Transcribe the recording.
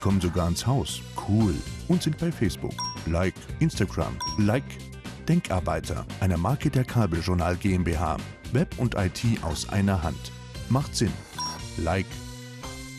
kommen sogar ins Haus. Cool. Und sind bei Facebook. Like. Instagram. Like. Denkarbeiter, eine Marke der Kabeljournal GmbH. Web und IT aus einer Hand. Macht Sinn. Like.